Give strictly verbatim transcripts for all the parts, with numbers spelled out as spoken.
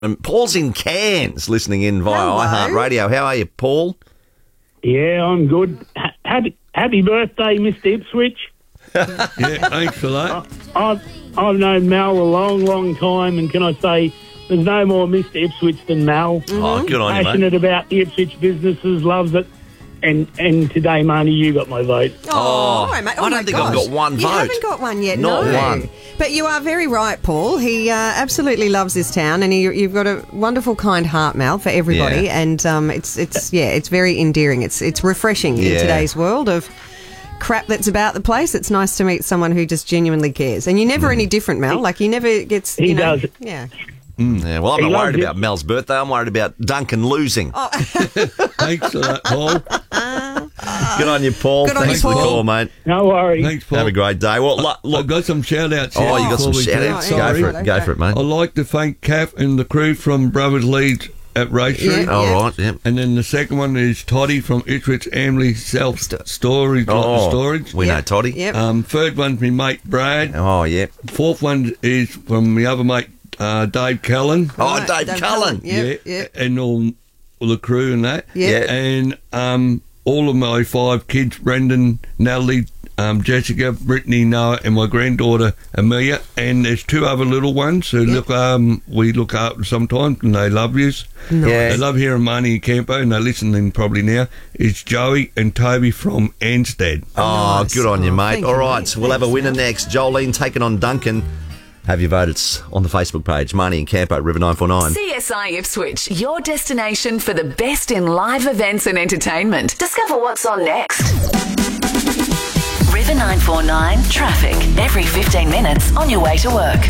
And Paul's in Cairns listening in via Hello. iHeartRadio. How are you, Paul? Yeah, I'm good. Ha- happy, happy birthday, Mister Ipswich. Yeah, thanks for that. I've, I've known Mal a long, long time, and can I say there's no more Mister Ipswich than Mal. Oh, good on you, mate. Passionate about the Ipswich businesses, loves it. And and today, Marnie, you got my vote. Oh, Oh, hi, mate. I don't my think I've gosh. got one you vote. You haven't got one yet, Not no. one. But you are very right, Paul. He uh, absolutely loves this town, and he, you've got a wonderful, kind heart, Mal, for everybody. Yeah. And um, it's it's yeah, it's very endearing. It's it's refreshing in Yeah. today's world of crap that's about the place. It's nice to meet someone who just genuinely cares. And you're never any different, Mal. Like he never gets. He you know, does. Yeah. Yeah, well, I'm He not loves worried it. about Mel's birthday. I'm worried about Duncan losing. Oh. Thanks for that, Paul. Good on you, Paul. Good on Thanks you, for the Paul. call, mate. No worries. Thanks, Paul. Have a great day. Well, look, I've got some shout-outs here. oh, you got some before we shout do. outs. Oh, Go yeah. for it. Go for it, mate. I'd like to thank Kath and the crew from Brothers Leeds at Race Street. Yeah. All right, yep. And then the second one is Toddy from Ipswich Amley Self Storage. Oh, storage. we know Yep. Toddy. Yep. Um, third one's my mate Brad. Oh, yeah. Fourth one is from my other mate uh, Dave Cullen. Oh, Right, Dave, Dave Cullen. Cullen. Yep, yep. And all, all the crew and that. Yep. Yeah. And um, all of my five kids, Brendan, Natalie, um, Jessica, Brittany, Noah, and my granddaughter Amelia. And there's two other little ones who look um we look after sometimes, and they love yous. Yeah. They love hearing Marnie and Campo, and they're listening probably now. It's Joey and Toby from Anstead. Oh, Nice. good on you, Oh, mate. thank All you, right, mate. so we'll have a Thanks, winner Mal. next. Jolene taking on Duncan. Have your vote. It's on the Facebook page. Marnie and Campo, River nine four nine. C S I Ipswich, your destination for the best in live events and entertainment. Discover what's on next. River nine four nine traffic. Every fifteen minutes on your way to work.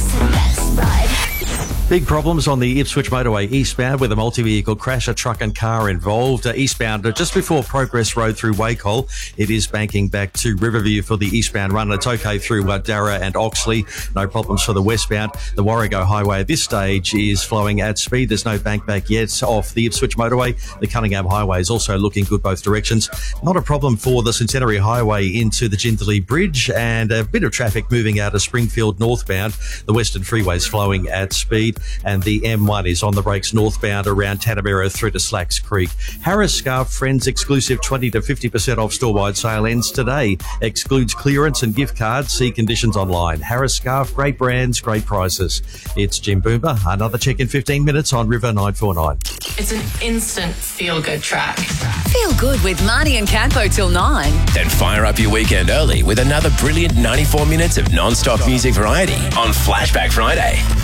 Big problems on the Ipswich motorway eastbound with a multi-vehicle crash, a truck and car involved. Uh, eastbound, uh, just before Progress Road through Wacol, it is banking back to Riverview for the eastbound run. It's okay through uh, Darra and Oxley. No problems for the westbound. The Warrego Highway at this stage is flowing at speed. There's no bank back yet off the Ipswich motorway. The Cunningham Highway is also looking good both directions. Not a problem for the Centenary Highway into the Jindalee Bridge, and a bit of traffic moving out of Springfield northbound. The Western Freeway is flowing at speed, and the M one is on the brakes northbound around Tanamera through to Slacks Creek. Harris Scarf Friends exclusive twenty to fifty percent off store-wide sale ends today. Excludes clearance and gift cards. See conditions online. Harris Scarf, great brands, great prices. It's Jim Boomer. Another check in fifteen minutes on River nine four nine. It's an instant feel-good track. Feel good with Marnie and Campo till nine. Then fire up your weekend early with another brilliant ninety-four minutes of non-stop music variety on Flashback Friday.